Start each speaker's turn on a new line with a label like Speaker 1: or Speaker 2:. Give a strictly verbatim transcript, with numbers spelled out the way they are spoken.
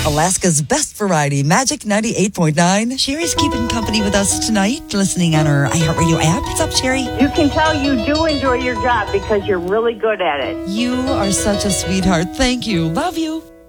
Speaker 1: Alaska's best variety, Magic ninety-eight point nine. Sherry's keeping company with us tonight, listening on her iHeartRadio app. What's up, Sherry?
Speaker 2: You can tell you do enjoy your job because you're really good at it.
Speaker 1: You are such a sweetheart. Thank you. Love you.